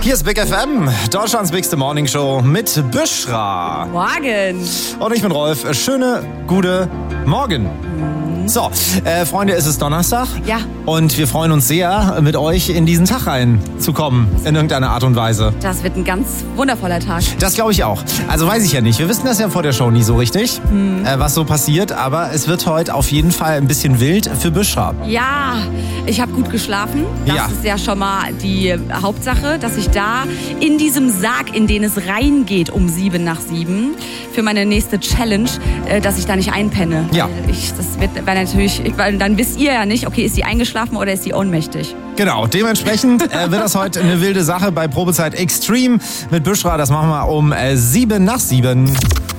Hier ist Big FM, Deutschlands bigste Morningshow mit Büschra. Morgen. Und ich bin Rolf. Schöne, gute Morgen. So, Freunde, es ist Donnerstag. Ja. Und wir freuen uns sehr, mit euch in diesen Tag reinzukommen, in irgendeiner Art und Weise. Das wird ein ganz wundervoller Tag. Das glaube ich auch. Also weiß ich ja nicht. Wir wissen das ja vor der Show nie so richtig, was so passiert. Aber es wird heute auf jeden Fall ein bisschen wild für Büschra. Ja, ich habe gut geschlafen. Das ist ja schon mal die Hauptsache, dass ich da in diesem Sarg, in den es reingeht um 7:07 für meine nächste Challenge, dass ich da nicht einpenne. Ja. Weil dann wisst ihr ja nicht, okay, ist sie eingeschlafen oder ist sie ohnmächtig? Genau, dementsprechend wird das heute eine wilde Sache bei Probezeit Extreme mit Büschra. Das machen wir um 7:07.